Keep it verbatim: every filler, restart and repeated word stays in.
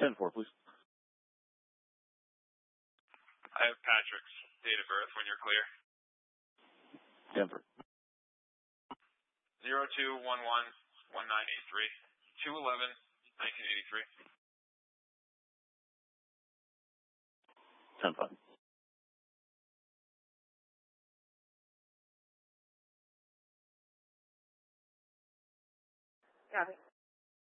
ten four, please. I have Patrick's date of birth when you're clear. Denver. Zero two one one one nine eight three. Two eleven nineteen eighty three. Ten five. Copy.